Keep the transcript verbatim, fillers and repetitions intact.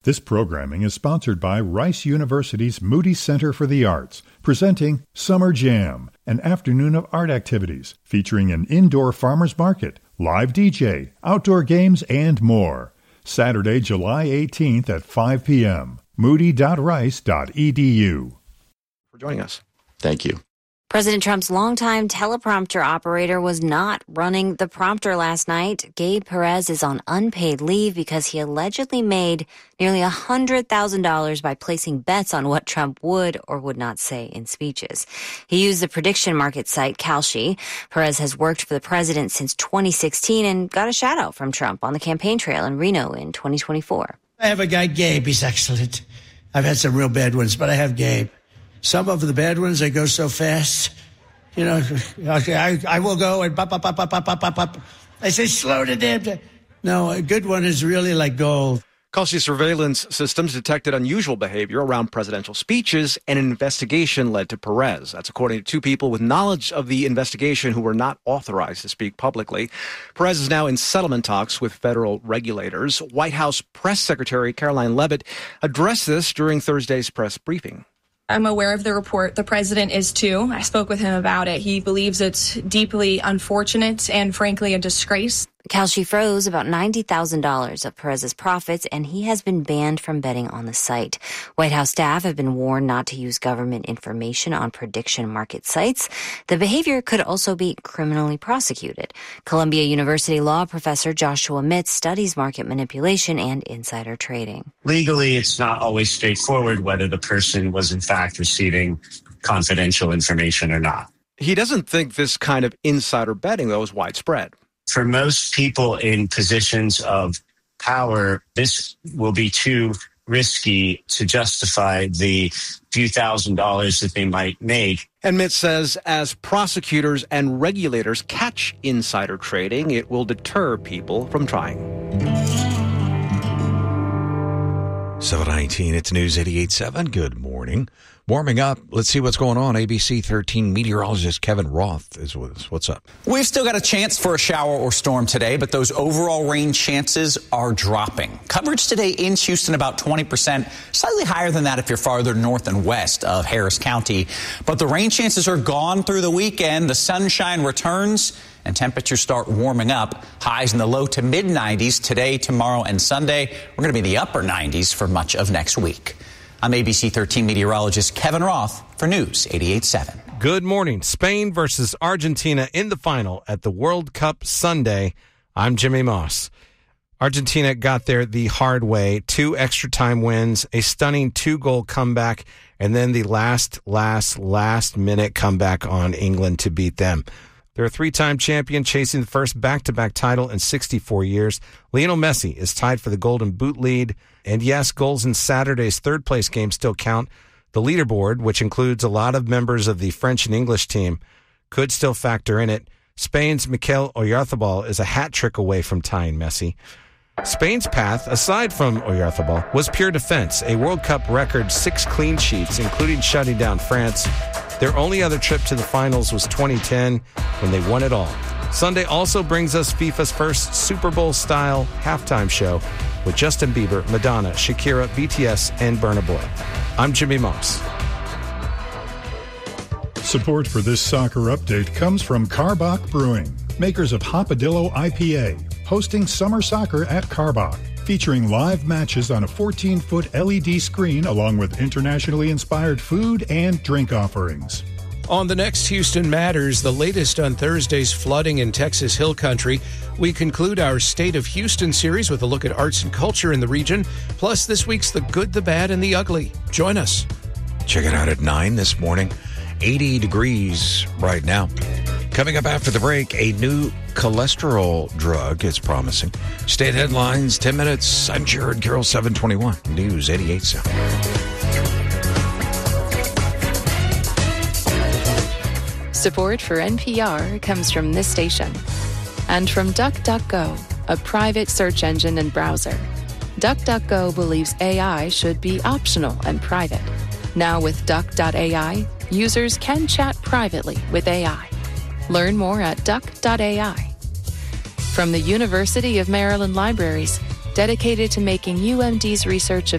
This programming is sponsored by Rice University's Moody Center for the Arts, presenting Summer Jam, an afternoon of art activities featuring an indoor farmers market, live D J, outdoor games, and more. Saturday, July eighteenth at five p.m. moody dot rice dot e d u. For joining us. Thank you. President Trump's longtime teleprompter operator was not running the prompter last night. Gabe Perez is on unpaid leave because he allegedly made nearly one hundred thousand dollars by placing bets on what Trump would or would not say in speeches. He used the prediction market site Kalshi. Perez has worked for the president since twenty sixteen and got a shout-out from Trump on the campaign trail in Reno in twenty twenty-four. I have a guy, Gabe. He's excellent. I've had some real bad ones, but I have Gabe. Some of the bad ones, they go so fast. You know, okay, I, I will go and pop, pop, pop, pop, pop, pop, pop, pop. I say, slow the damn thing. No, a good one is really like gold. Kalshi surveillance systems detected unusual behavior around presidential speeches, and an investigation led to Perez. That's according to two people with knowledge of the investigation who were not authorized to speak publicly. Perez is now in settlement talks with federal regulators. White House Press Secretary Caroline Leavitt addressed this during Thursday's press briefing. I'm aware of the report. The president is too. I spoke with him about it. He believes it's deeply unfortunate and, frankly, a disgrace. Kalshi froze about ninety thousand dollars of Perez's profits, and he has been banned from betting on the site. White House staff have been warned not to use government information on prediction market sites. The behavior could also be criminally prosecuted. Columbia University law professor Joshua Mitz studies market manipulation and insider trading. Legally, it's not always straightforward whether the person was in fact receiving confidential information or not. He doesn't think this kind of insider betting, though, is widespread. For most people in positions of power, this will be too risky to justify the few thousand dollars that they might make. And Mitz says as prosecutors and regulators catch insider trading, it will deter people from trying. seven nineteen, it's News eighty-eight point seven. Good morning. Warming up, let's see what's going on. A B C thirteen meteorologist Kevin Roth is with us. What's up? We've still got a chance for a shower or storm today, but those overall rain chances are dropping. Coverage today in Houston about twenty percent, slightly higher than that if you're farther north and west of Harris County. But the rain chances are gone through the weekend. The sunshine returns and temperatures start warming up. Highs in the low to mid nineties today, tomorrow, and Sunday. We're going to be in the upper nineties for much of next week. I'm A B C thirteen meteorologist Kevin Roth for News eighty-eight point seven. Good morning. Spain versus Argentina in the final at the World Cup Sunday. I'm Jimmy Moss. Argentina got there the hard way. Two extra time wins, a stunning two-goal comeback, and then the last, last, last minute comeback on England to beat them. They're a three-time champion chasing the first back-to-back title in sixty-four years. Lionel Messi is tied for the Golden Boot lead. And yes, goals in Saturday's third-place game still count. The leaderboard, which includes a lot of members of the French and English team, could still factor in it. Spain's Mikel Oyarzabal is a hat trick away from tying Messi. Spain's path, aside from Oyarzabal, was pure defense. A World Cup record six clean sheets, including shutting down France. Their only other trip to the finals was twenty ten, when they won it all. Sunday also brings us FIFA's first Super Bowl-style halftime show with Justin Bieber, Madonna, Shakira, B T S, and Burna Boy. I'm Jimmy Moss. Support for this soccer update comes from Karbach Brewing, makers of Hopadillo I P A, hosting summer soccer at Karbach, featuring live matches on a fourteen-foot L E D screen along with internationally inspired food and drink offerings. On the next Houston Matters, the latest on Thursday's flooding in Texas Hill Country, we conclude our State of Houston series with a look at arts and culture in the region, plus this week's The Good, the Bad, and the Ugly. Join us. Check it out at nine this morning. eighty degrees right now. Coming up after the break, a new cholesterol drug is promising. State headlines, ten minutes. I'm Jared Carroll, seven twenty-one. News eighty-eight point seven. Support for N P R comes from this station and from DuckDuckGo, a private search engine and browser. DuckDuckGo believes A I should be optional and private. Now with Duck dot A I, users can chat privately with A I. Learn more at Duck dot A I. From the University of Maryland Libraries, dedicated to making U M D's research